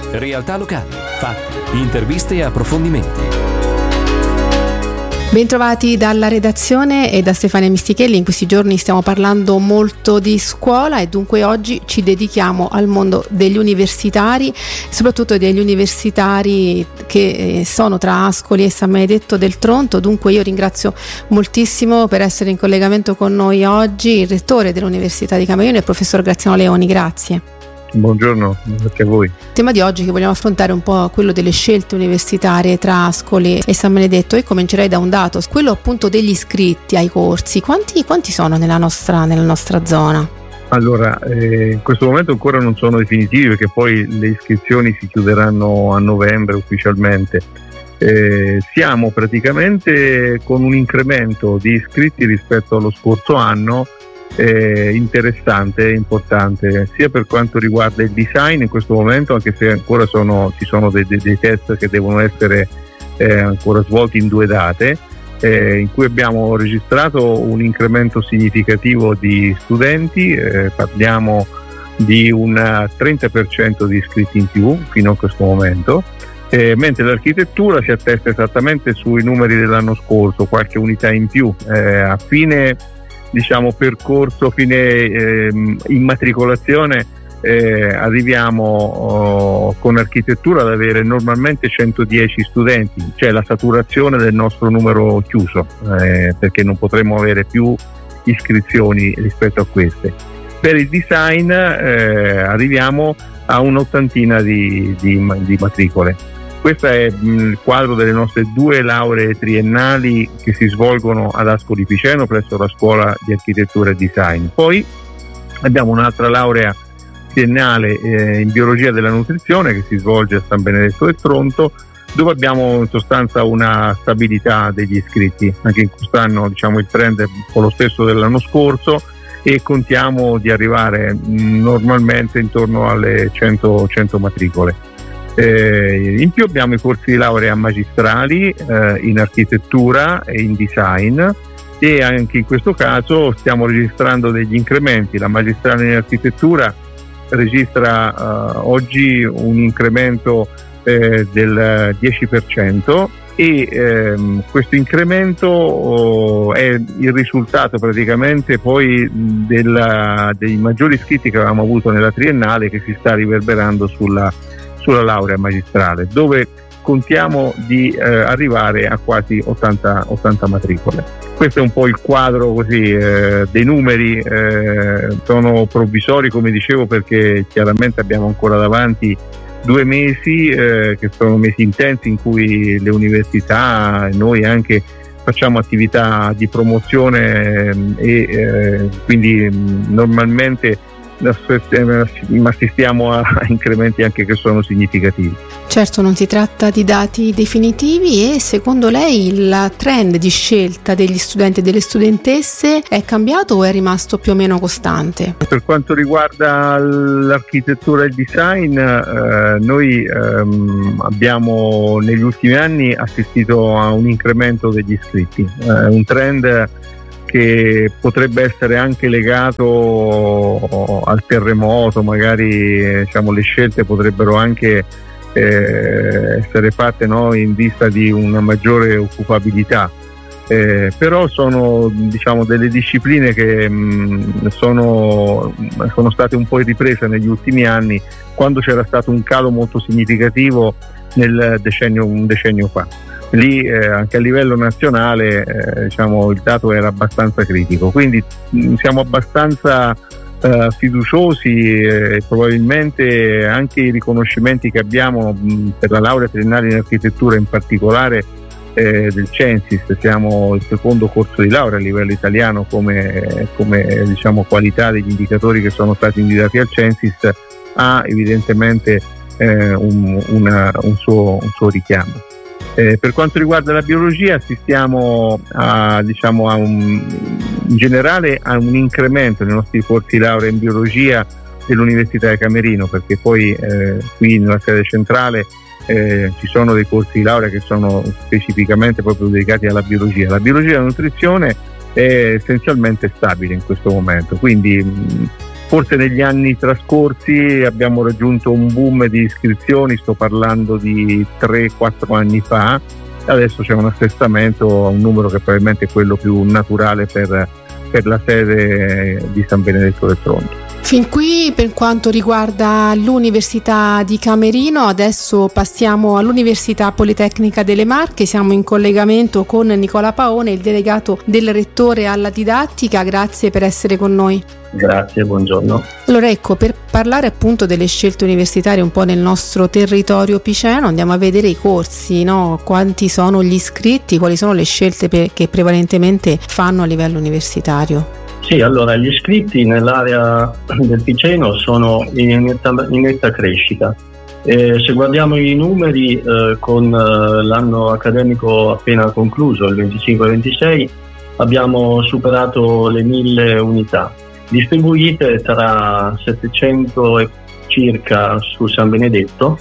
Realtà locali, fatti, interviste e approfondimenti. Bentrovati dalla redazione e da Stefania Mistichelli. In questi giorni stiamo parlando molto di scuola e dunque oggi ci dedichiamo al mondo degli universitari, soprattutto degli universitari che sono tra Ascoli e San Benedetto del Tronto. Dunque io ringrazio moltissimo per essere in collegamento con noi oggi il rettore dell'Università di Camerino, il professor Graziano Leoni. Grazie. Buongiorno anche a voi. Il tema di oggi che vogliamo affrontare è un po' quello delle scelte universitarie tra Ascoli e San Benedetto, e comincerei da un dato, quello appunto degli iscritti ai corsi. Quanti sono nella nostra zona? Allora, in questo momento ancora non sono definitivi perché poi le iscrizioni si chiuderanno a novembre ufficialmente. Siamo praticamente con un incremento di iscritti rispetto allo scorso anno interessante e importante, sia per quanto riguarda il design in questo momento, anche se ancora ci sono dei test che devono essere ancora svolti in 2 date, in cui abbiamo registrato un incremento significativo di studenti, parliamo di un 30% di iscritti in più fino a questo momento, mentre l'architettura si attesta esattamente sui numeri dell'anno scorso, qualche unità in più. A fine percorso, fine immatricolazione, arriviamo con architettura ad avere normalmente 110 studenti, cioè la saturazione del nostro numero chiuso, perché non potremo avere più iscrizioni rispetto a queste. Per il design arriviamo a un'ottantina di matricole. Questo è il quadro delle nostre 2 lauree triennali che si svolgono ad Ascoli Piceno presso la Scuola di Architettura e Design. Poi abbiamo un'altra laurea triennale in Biologia della Nutrizione che si svolge a San Benedetto del Tronto, dove abbiamo in sostanza una stabilità degli iscritti. Anche in quest'anno il trend è un po' lo stesso dell'anno scorso e contiamo di arrivare normalmente intorno alle 100 matricole. In più abbiamo i corsi di laurea magistrali in architettura e in design, e anche in questo caso stiamo registrando degli incrementi. La magistrale in architettura registra oggi un incremento del 10%, e questo incremento è il risultato praticamente poi dei maggiori iscritti che avevamo avuto nella triennale, che si sta riverberando sulla laurea magistrale, dove contiamo di arrivare a quasi 80 matricole. Questo è un po' il quadro così dei numeri. Sono provvisori, come dicevo, perché chiaramente abbiamo ancora davanti 2 mesi che sono mesi intensi in cui le università e noi anche facciamo attività di promozione e quindi normalmente assistiamo a incrementi anche che sono significativi. Certo, non si tratta di dati definitivi. E secondo lei il trend di scelta degli studenti e delle studentesse è cambiato o è rimasto più o meno costante? Per quanto riguarda l'architettura e il design, noi abbiamo negli ultimi anni assistito a un incremento degli iscritti, un trend che potrebbe essere anche legato al terremoto, magari le scelte potrebbero anche essere fatte in vista di una maggiore occupabilità, però sono delle discipline che sono state un po' riprese negli ultimi anni, quando c'era stato un calo molto significativo un decennio fa. Lì anche a livello nazionale il dato era abbastanza critico, quindi siamo abbastanza fiduciosi, e probabilmente anche i riconoscimenti che abbiamo per la laurea triennale in architettura, in particolare del Censis, siamo il secondo corso di laurea a livello italiano come qualità degli indicatori che sono stati indicati al Censis, ha evidentemente un suo richiamo. Per quanto riguarda la biologia, assistiamo in generale a un incremento nei nostri corsi di laurea in biologia dell'Università di Camerino, perché poi qui nella sede centrale ci sono dei corsi di laurea che sono specificamente proprio dedicati alla biologia. La biologia e la nutrizione è essenzialmente stabile in questo momento, quindi Forse negli anni trascorsi abbiamo raggiunto un boom di iscrizioni, sto parlando di 3-4 anni fa, adesso c'è un assestamento a un numero che probabilmente è quello più naturale per la sede di San Benedetto del Tronto. Fin qui per quanto riguarda l'Università di Camerino. Adesso passiamo all'Università Politecnica delle Marche. Siamo in collegamento con Nicola Paone, il delegato del Rettore alla didattica. Grazie per essere con noi. Grazie, buongiorno. Allora ecco, per parlare appunto delle scelte universitarie un po' nel nostro territorio piceno, andiamo a vedere i corsi, no? Quanti sono gli iscritti, quali sono le scelte che prevalentemente fanno a livello universitario? Sì, allora gli iscritti nell'area del Piceno sono in netta crescita. Se guardiamo i numeri con l'anno accademico appena concluso, il 25-26, abbiamo superato le 1000 unità, distribuite tra 700 e circa su San Benedetto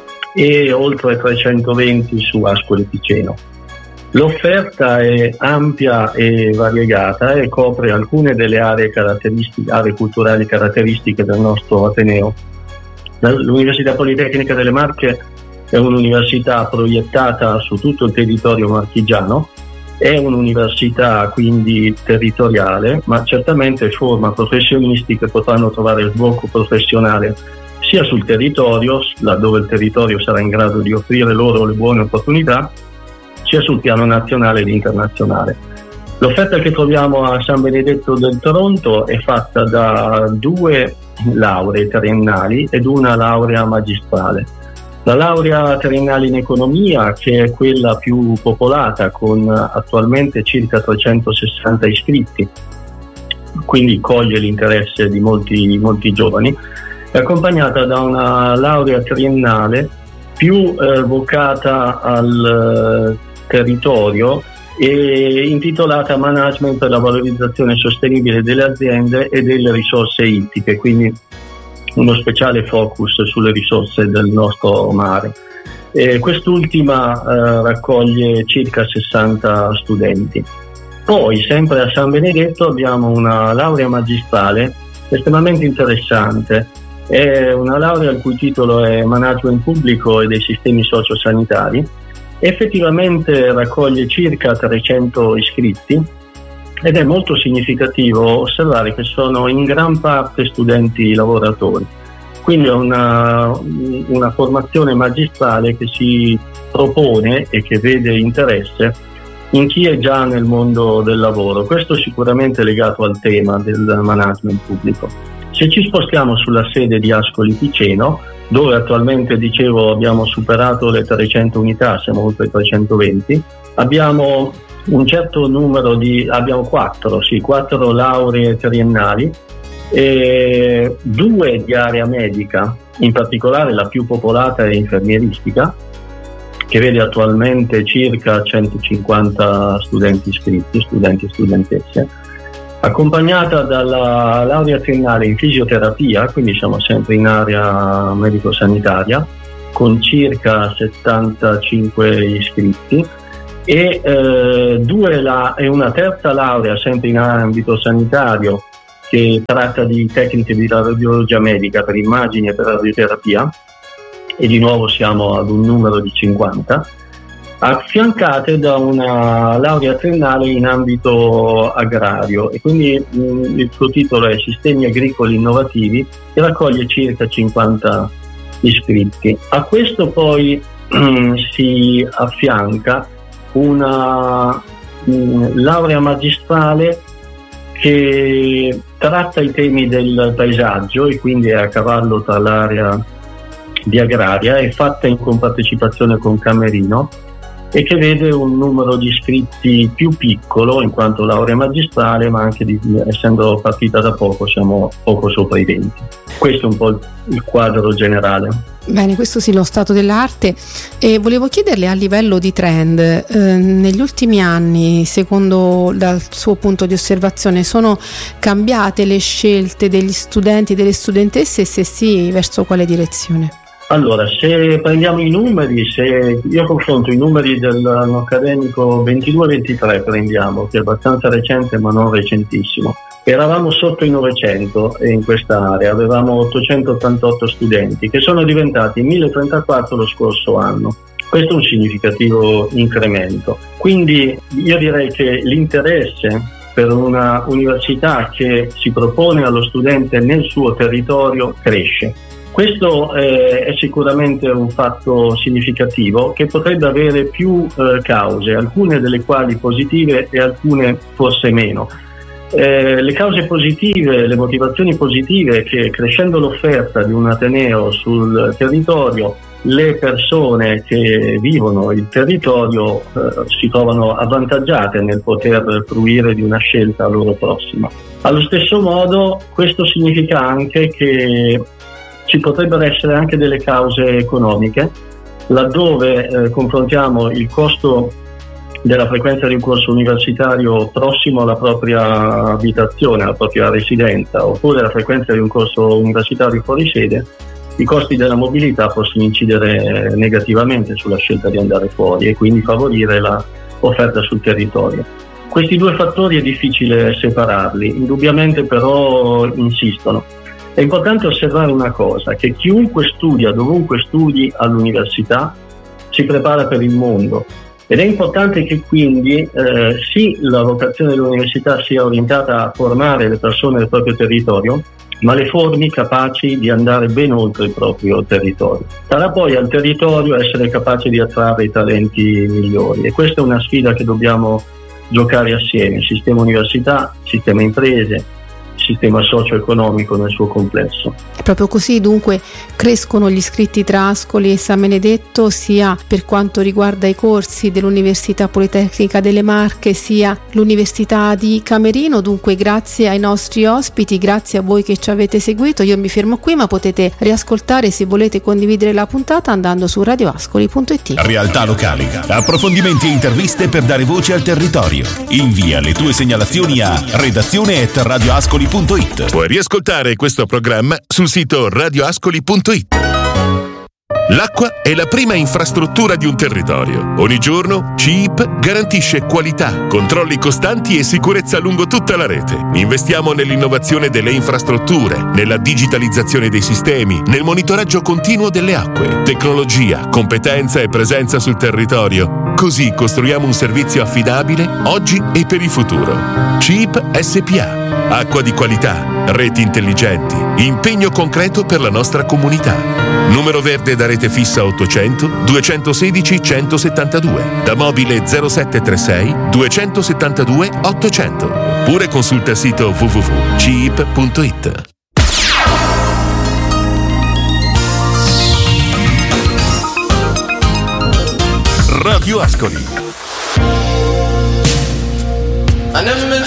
e oltre 320 su Ascoli Piceno. L'offerta è ampia e variegata e copre alcune delle aree culturali caratteristiche del nostro Ateneo. L'Università Politecnica delle Marche è un'università proiettata su tutto il territorio marchigiano, è un'università quindi territoriale, ma certamente forma professionisti che potranno trovare sbocco professionale sia sul territorio, laddove il territorio sarà in grado di offrire loro le buone opportunità, sia sul piano nazionale ed internazionale. L'offerta che troviamo a San Benedetto del Tronto è fatta da 2 lauree triennali ed una laurea magistrale. La laurea triennale in economia, che è quella più popolata, con attualmente circa 360 iscritti, quindi coglie l'interesse di molti giovani, è accompagnata da una laurea triennale più vocata al territorio e intitolata Management per la valorizzazione sostenibile delle aziende e delle risorse ittiche, quindi uno speciale focus sulle risorse del nostro mare. Quest'ultima raccoglie circa 60 studenti. Poi, sempre a San Benedetto, abbiamo una laurea magistrale estremamente interessante. È una laurea il cui titolo è Management pubblico e dei sistemi sociosanitari. Effettivamente raccoglie circa 300 iscritti ed è molto significativo osservare che sono in gran parte studenti lavoratori, quindi è una formazione magistrale che si propone e che vede interesse in chi è già nel mondo del lavoro. Questo è sicuramente legato al tema del management pubblico. Se ci spostiamo sulla sede di Ascoli Piceno, dove attualmente, dicevo, abbiamo superato le 300 unità, siamo oltre 320, abbiamo un certo numero abbiamo 4 lauree triennali e 2 di area medica, in particolare la più popolata è infermieristica, che vede attualmente circa 150 studenti iscritti, studenti e studentesse, accompagnata dalla laurea triennale in fisioterapia, quindi siamo sempre in area medico-sanitaria, con circa 75 iscritti, e una terza laurea sempre in ambito sanitario che tratta di tecniche di radiologia medica per immagini e per radioterapia, e di nuovo siamo ad un numero di 50, affiancate da una laurea triennale in ambito agrario, e quindi il suo titolo è Sistemi agricoli innovativi, e raccoglie circa 50 iscritti. A questo poi si affianca una laurea magistrale che tratta i temi del paesaggio e quindi è a cavallo tra l'area di agraria, è fatta in compartecipazione con Camerino e che vede un numero di iscritti più piccolo in quanto laurea magistrale, ma anche essendo partita da poco siamo poco sopra i 20. Questo è un po' il quadro generale. Bene, questo sì, lo stato dell'arte. E volevo chiederle a livello di trend, negli ultimi anni, secondo dal suo punto di osservazione, sono cambiate le scelte degli studenti e delle studentesse, e se sì, verso quale direzione? Allora, se prendiamo i numeri, se io confronto i numeri dell'anno accademico 22-23, prendiamo, che è abbastanza recente ma non recentissimo, Eravamo sotto i 900 in questa area, avevamo 888 studenti che sono diventati 1034 lo scorso anno. Questo è un significativo incremento. Quindi io direi che l'interesse per una università che si propone allo studente nel suo territorio cresce. Questo è sicuramente un fatto significativo che potrebbe avere più cause, alcune delle quali positive e alcune forse meno. Le cause positive, le motivazioni positive, che crescendo l'offerta di un ateneo sul territorio, le persone che vivono il territorio si trovano avvantaggiate nel poter fruire di una scelta loro prossima. Allo stesso modo, questo significa anche che ci potrebbero essere anche delle cause economiche, laddove confrontiamo il costo della frequenza di un corso universitario prossimo alla propria abitazione, alla propria residenza, oppure la frequenza di un corso universitario fuori sede. I costi della mobilità possono incidere negativamente sulla scelta di andare fuori e quindi favorire l'offerta sul territorio. Questi due fattori è difficile separarli, indubbiamente però insistono. È importante osservare una cosa, che chiunque studia, dovunque studi all'università, si prepara per il mondo. Ed è importante che quindi sì, la vocazione dell'università sia orientata a formare le persone del proprio territorio, ma le formi capaci di andare ben oltre il proprio territorio. Sarà poi al territorio essere capace di attrarre i talenti migliori, e questa è una sfida che dobbiamo giocare assieme: sistema università, sistema imprese, sistema socio-economico nel suo complesso. È proprio così, dunque crescono gli iscritti tra Ascoli e San Benedetto, sia per quanto riguarda i corsi dell'Università Politecnica delle Marche, sia l'Università di Camerino. Dunque grazie ai nostri ospiti, grazie a voi che ci avete seguito. Io mi fermo qui, ma potete riascoltare, se volete condividere la puntata, andando su radioascoli.it. Realtà locali, approfondimenti e interviste per dare voce al territorio. Invia le tue segnalazioni a redazione@radioascoli.it. Puoi riascoltare questo programma sul sito radioascoli.it. L'acqua è la prima infrastruttura di un territorio. Ogni giorno CIP garantisce qualità, controlli costanti e sicurezza lungo tutta la rete. Investiamo nell'innovazione delle infrastrutture, nella digitalizzazione dei sistemi, nel monitoraggio continuo delle acque, tecnologia, competenza e presenza sul territorio. Così costruiamo un servizio affidabile oggi e per il futuro. CIP SPA. Acqua di qualità, reti intelligenti, impegno concreto per la nostra comunità. Numero verde da rete fissa 800 216 172, da mobile 0736 272 800. Oppure consulta il sito www.ciip.it. Radio Ascoli. I never meant